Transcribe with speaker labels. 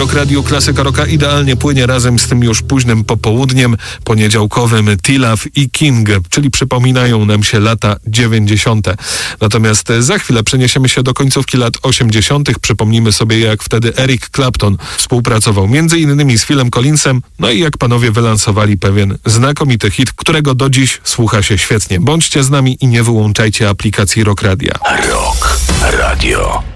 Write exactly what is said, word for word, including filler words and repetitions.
Speaker 1: Rock Radio Klasyka Rocka idealnie płynie razem z tym już późnym popołudniem poniedziałkowym. T-Love i King, czyli przypominają nam się lata dziewięćdziesiąte. Natomiast za chwilę przeniesiemy się do końcówki lat osiemdziesiątych. Przypomnimy sobie, jak wtedy Eric Clapton współpracował między innymi z Philem Collinsem, no i jak panowie wylansowali pewien znakomity hit, którego do dziś słucha się świetnie. Bądźcie z nami i nie wyłączajcie aplikacji Rock Radia.
Speaker 2: Rock Radio.